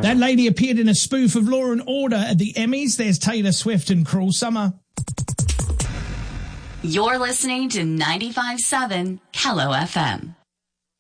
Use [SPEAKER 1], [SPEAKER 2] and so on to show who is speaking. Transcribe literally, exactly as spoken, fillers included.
[SPEAKER 1] That lady appeared in a spoof of Law and Order at the Emmys. There's Taylor Swift and Cruel Summer.
[SPEAKER 2] You're listening to ninety-five point seven Kello F M.